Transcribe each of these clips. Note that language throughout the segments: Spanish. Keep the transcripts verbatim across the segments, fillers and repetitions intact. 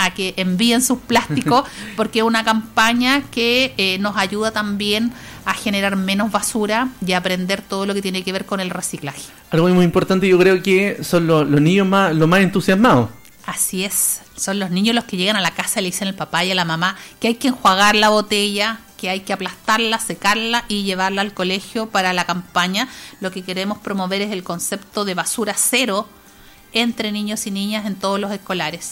a que envíen sus plásticos, porque es una campaña que eh, nos ayuda también a generar menos basura y a aprender todo lo que tiene que ver con el reciclaje. Algo muy importante, yo creo que son los, los niños más, los más entusiasmados. Así es, son los niños los que llegan a la casa y le dicen al papá y a la mamá que hay que enjuagar la botella, que hay que aplastarla, secarla y llevarla al colegio para la campaña. Lo que queremos promover es el concepto de basura cero entre niños y niñas en todos los escolares.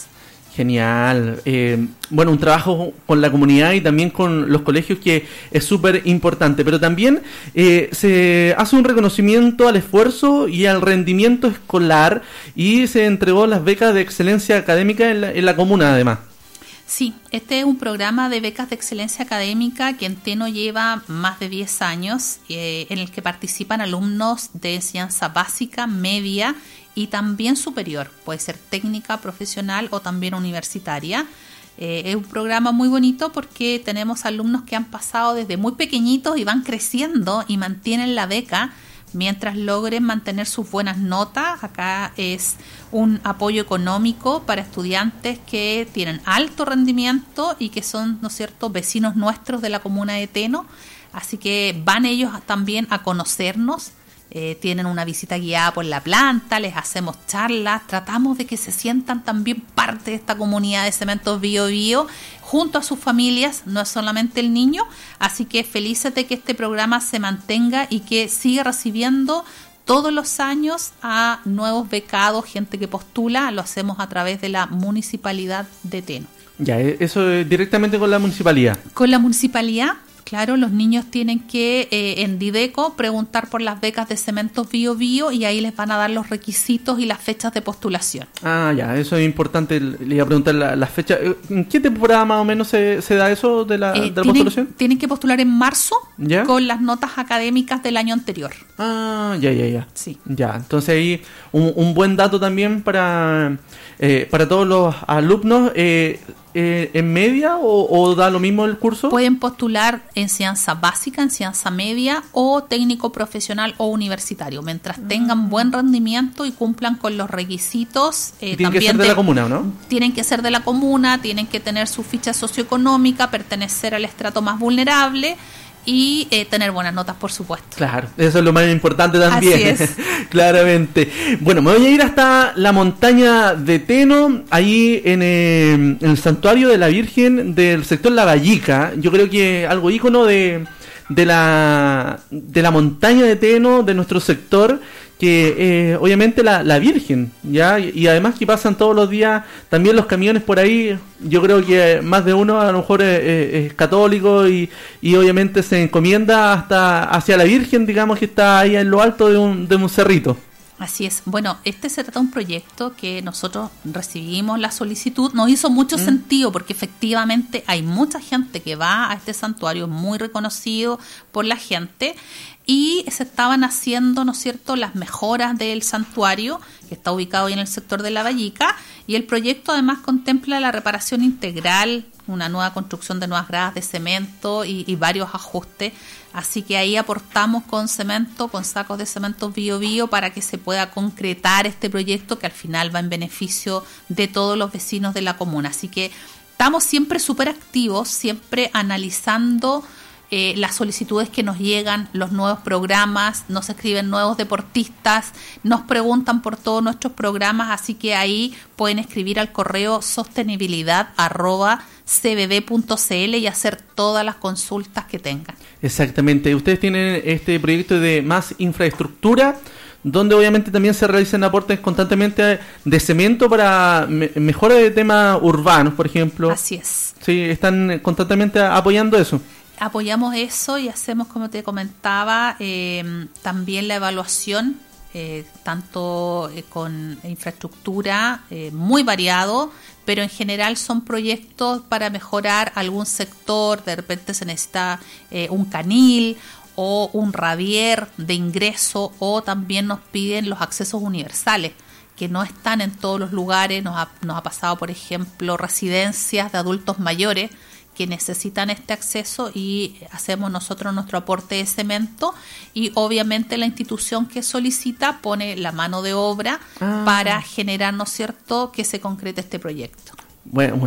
Genial. Eh, bueno, un trabajo con la comunidad y también con los colegios que es súper importante, pero también eh, se hace un reconocimiento al esfuerzo y al rendimiento escolar y se entregó las becas de excelencia académica en la, en la comuna además. Sí, este es un programa de becas de excelencia académica que en Teno lleva más de diez años, eh, en el que participan alumnos de enseñanza básica, media y también superior. Puede ser técnica, profesional o también universitaria. Eh, es un programa muy bonito porque tenemos alumnos que han pasado desde muy pequeñitos y van creciendo y mantienen la beca mientras logren mantener sus buenas notas. Acá es un apoyo económico para estudiantes que tienen alto rendimiento y que son, ¿no es cierto?, vecinos nuestros de la comuna de Teno. Así que van ellos también a conocernos. Eh, tienen una visita guiada por la planta, les hacemos charlas, tratamos de que se sientan también parte de esta comunidad de Cementos Bio Bio junto a sus familias, no es solamente el niño, así que felices de que este programa se mantenga y que siga recibiendo todos los años a nuevos becados, gente que postula. Lo hacemos a través de la Municipalidad de Teno. Ya, eso es directamente con la municipalidad. Con la municipalidad. Claro, los niños tienen que eh, en Dideco preguntar por las becas de Cementos Bio Bio y ahí les van a dar los requisitos y las fechas de postulación. Ah, ya, eso es importante. Le iba a preguntar las la fechas. ¿En qué temporada más o menos se, se da eso de la, eh, de la tienen, postulación? Tienen que postular en marzo. ¿Ya? Con las notas académicas del año anterior. Ah, ya, ya, ya. Sí. Ya, entonces ahí un, un buen dato también para, eh, para todos los alumnos. Eh, Eh, ¿En media o, o da lo mismo el curso? Pueden postular enseñanza básica, enseñanza media o técnico profesional o universitario, mientras mm. tengan buen rendimiento y cumplan con los requisitos. Eh, tienen que ser de, de la comuna, ¿no? Tienen que ser de la comuna, tienen que tener su ficha socioeconómica, pertenecer al estrato más vulnerable y eh, tener buenas notas, por supuesto. Claro, eso es lo más importante también. Así es. Claramente. Bueno, me voy a ir hasta la montaña de Teno, ahí en, eh, en el santuario de la Virgen del sector La Vallica. Yo creo que algo ícono de, de, la, de la montaña de Teno, de nuestro sector, que eh, obviamente la, la Virgen, ¿ya? Y, y además que pasan todos los días también los camiones por ahí. Yo creo que más de uno a lo mejor es, es, es católico y, y obviamente se encomienda hasta hacia la Virgen, digamos, que está ahí en lo alto de un, de un cerrito. Así es. Bueno, este se trata de un proyecto que nosotros recibimos la solicitud. Nos hizo mucho mm. sentido porque efectivamente hay mucha gente que va a este santuario, muy reconocido por la gente, y se estaban haciendo, ¿no es cierto?, las mejoras del santuario, que está ubicado ahí en el sector de La Vallica, y el proyecto además contempla la reparación integral, una nueva construcción de nuevas gradas de cemento y, y varios ajustes. Así que ahí aportamos con cemento, con sacos de Cementos Bio Bio para que se pueda concretar este proyecto que al final va en beneficio de todos los vecinos de la comuna. Así que estamos siempre súper activos, siempre analizando eh, las solicitudes que nos llegan, los nuevos programas, nos escriben nuevos deportistas, nos preguntan por todos nuestros programas, así que ahí pueden escribir al correo sostenibilidad arroba c b b punto c l y hacer todas las consultas que tengan. Exactamente. Ustedes tienen este proyecto de más infraestructura, donde obviamente también se realizan aportes constantemente de cemento para me- mejora de temas urbanos, por ejemplo. Así es. Sí, están constantemente apoyando eso. Apoyamos eso y hacemos, como te comentaba, eh, también la evaluación, eh, tanto eh, con infraestructura eh, muy variado, pero en general son proyectos para mejorar algún sector. De repente se necesita eh, un canil o un radier de ingreso, o también nos piden los accesos universales, que no están en todos los lugares. Nos ha, nos ha pasado, por ejemplo, residencias de adultos mayores que necesitan este acceso y hacemos nosotros nuestro aporte de cemento, y obviamente la institución que solicita pone la mano de obra ah. para generar, ¿no es cierto?, que se concrete este proyecto. Bueno,